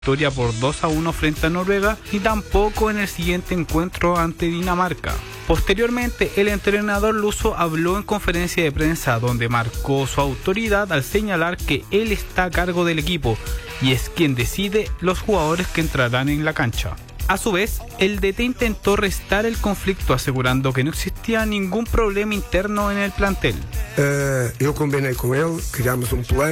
victoria por 2-1 frente a Noruega, ni tampoco en el siguiente encuentro ante Dinamarca. Posteriormente, el entrenador luso habló en conferencia de prensa donde marcó su autoridad al señalar que él está a cargo del equipo y es quien decide los jugadores que entrarán en la cancha. A su vez, el DT intentó restar el conflicto asegurando que no existía ningún problema interno en el plantel. Eu combinei com ele, criamos um plano.